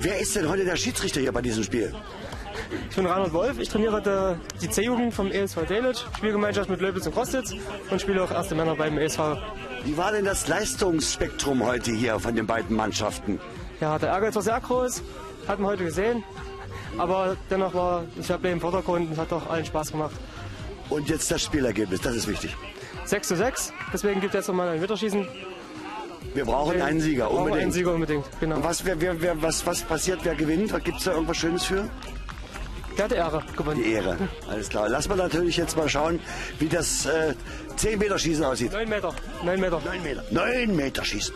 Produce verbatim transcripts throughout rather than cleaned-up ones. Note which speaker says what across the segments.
Speaker 1: Wer ist denn heute der Schiedsrichter hier bei diesem Spiel?
Speaker 2: Ich bin Reinhard Wolf, ich trainiere die C-Jugend vom E S V Delitzsch, Spielgemeinschaft mit Löbnitz und Kostitz und spiele auch erste Männer beim E S V.
Speaker 1: Wie war denn das Leistungsspektrum heute hier von den beiden Mannschaften?
Speaker 2: Ja, der Ehrgeiz war sehr groß, hat man heute gesehen, aber dennoch war das Fairplay im Vordergrund und hat doch allen Spaß gemacht.
Speaker 1: Und jetzt das Spielergebnis, das ist wichtig.
Speaker 2: sechs zu sechs, deswegen gibt es jetzt nochmal ein Winterschießen.
Speaker 1: Wir brauchen einen Sieger,
Speaker 2: unbedingt.
Speaker 1: unbedingt.
Speaker 2: Einen Sieger unbedingt, genau.
Speaker 1: Und was, wer, wer, wer, was, was passiert, wer gewinnt? Gibt es da irgendwas Schönes für?
Speaker 2: Der hat die Ehre gewonnen.
Speaker 1: Die Ehre, alles klar. Lass mal natürlich jetzt mal schauen, wie das äh, zehn Meter Schießen aussieht.
Speaker 2: neun Meter. neun Meter.
Speaker 1: neun Meter. neun Meter Schießen.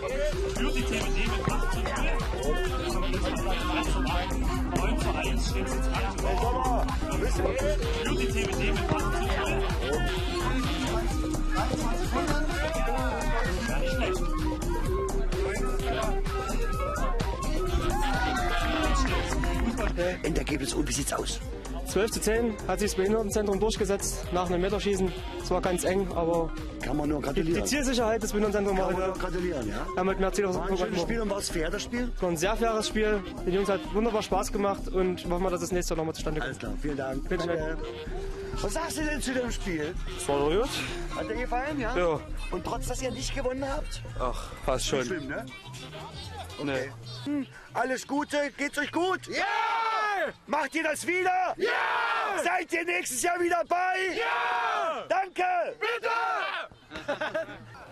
Speaker 1: Endergebnis und wie sieht's aus?
Speaker 2: zwölf zu zehn hat sich das Behindertenzentrum durchgesetzt nach einem Meterschießen. Es war ganz eng, aber
Speaker 1: kann man nur gratulieren.
Speaker 2: Die Zielsicherheit des Behindertenzentrums war heute.
Speaker 1: Gratulieren, ja?
Speaker 2: Ja, mit mehr Ziel
Speaker 1: war ein schönes Spiel und war es fair, das Spiel?
Speaker 2: Es war ein sehr faires Spiel. Den Jungs hat wunderbar Spaß gemacht und hoffen wir, dass das nächste Jahr nochmal zustande kommt.
Speaker 1: Alles klar, vielen Dank.
Speaker 2: Bitte schön.
Speaker 1: Was sagst du denn zu dem Spiel?
Speaker 3: Es war gut.
Speaker 1: Hat dir gefallen, ja?
Speaker 3: Ja.
Speaker 1: Und trotz, dass ihr nicht gewonnen habt?
Speaker 3: Ach, fast schon.
Speaker 1: Nicht schlimm, ne?
Speaker 3: Okay. Nee.
Speaker 1: Hm, alles Gute, geht's euch gut? Ja! Macht ihr das wieder? Ja! Seid ihr nächstes Jahr wieder bei? Ja! Danke! Bitte!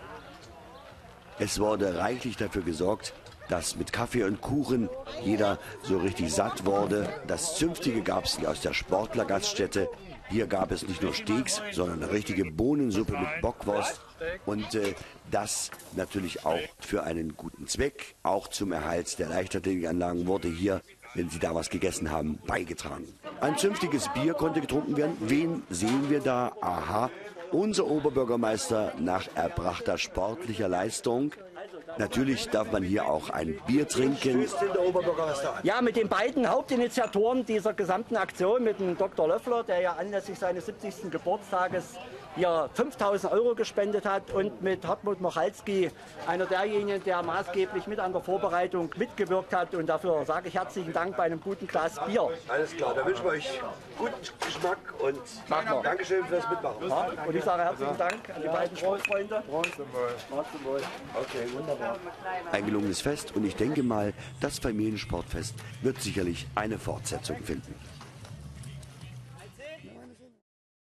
Speaker 1: Es wurde reichlich dafür gesorgt, dass mit Kaffee und Kuchen jeder so richtig satt wurde. Das Zünftige gab es aus der Sportlergaststätte. Hier gab es nicht nur Steaks, sondern eine richtige Bohnensuppe mit Bockwurst. Und äh, das natürlich auch für einen guten Zweck. Auch zum Erhalt der Leichtathletikanlagen wurde hier, wenn Sie da was gegessen haben, beigetragen. Ein zünftiges Bier konnte getrunken werden. Wen sehen wir da? Aha, unser Oberbürgermeister nach erbrachter sportlicher Leistung. Natürlich darf man hier auch ein Bier trinken.
Speaker 4: Ja, mit den beiden Hauptinitiatoren dieser gesamten Aktion, mit dem Doktor Löffler, der ja anlässlich seines siebzigsten Geburtstages hier fünftausend Euro gespendet hat, und mit Hartmut Mochalski, einer derjenigen, der maßgeblich mit an der Vorbereitung mitgewirkt hat. Und dafür sage ich herzlichen Dank bei einem guten Glas Bier.
Speaker 1: Alles klar, da wünschen wir euch guten Geschmack und Dankeschön fürs Mitmachen.
Speaker 4: Ja, und ich sage herzlichen Dank an die beiden Sportfreunde.
Speaker 1: Okay, wunderbar. Ein gelungenes Fest, und ich denke mal, das Familiensportfest wird sicherlich eine Fortsetzung finden.